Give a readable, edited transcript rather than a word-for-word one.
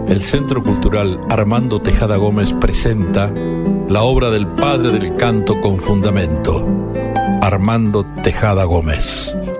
el Centro Cultural Armando Tejada Gómez presenta la obra del padre del canto con fundamento, Armando Tejada Gómez.